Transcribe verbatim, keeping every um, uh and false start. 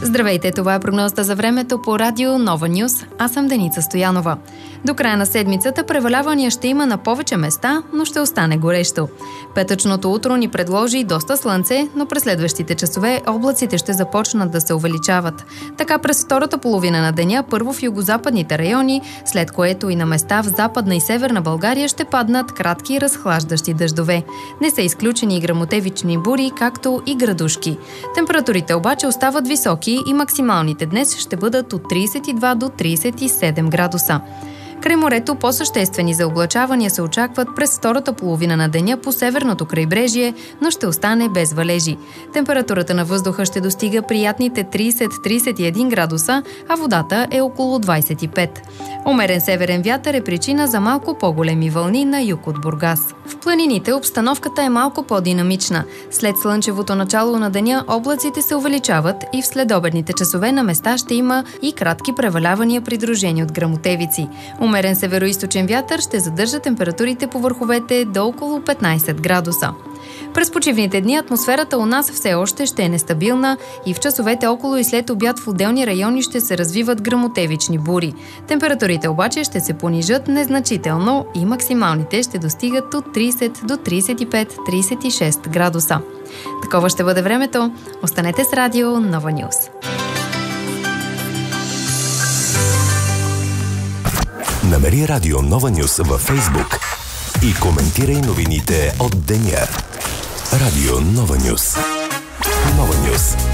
Здравейте, това е прогнозата за времето по радио Нова Нюс. Аз съм Деница Стоянова. До края на седмицата превалявания ще има на повече места, но ще остане горещо. Петъчното утро ни предложи доста слънце, но през следващите часове облаците ще започнат да се увеличават. Така през втората половина на деня първо в югозападните райони, след което и на места в Западна и Северна България ще паднат кратки разхлаждащи дъждове. Не са изключени и гръмотевични бури, както и градушки. Температурите обаче остават високи и максималните днес ще бъдат от тридесет и два до тридесет и седем градуса. Край морето по-съществени заоблачавания се очакват през втората половина на деня по северното крайбрежие, но ще остане без валежи. Температурата на въздуха ще достига приятните тридесет до тридесет и един градуса, а водата е около двадесет и пет. Умерен северен вятър е причина за малко по-големи вълни на юг от Бургас. В планините обстановката е малко по-динамична. След слънчевото начало на деня облаците се увеличават и в следобедните часове на места ще има и кратки превалявания, придружени от гръмотевици. Умерен североизточен вятър ще задържа температурите по върховете до около петнадесет градуса. През почивните дни атмосферата у нас все още ще е нестабилна и в часовете около и след обяд в отделни райони ще се развиват гръмотевични бури. Температурите обаче ще се понижат незначително и максималните ще достигат от тридесет до тридесет и пет до тридесет и шест градуса. Такова ще бъде времето. Останете с радио Нова Нюс. Намери радио Нова Нюс във Фейсбук и коментирай новините от деня. Радио Нова Нюс. Нова Нюс.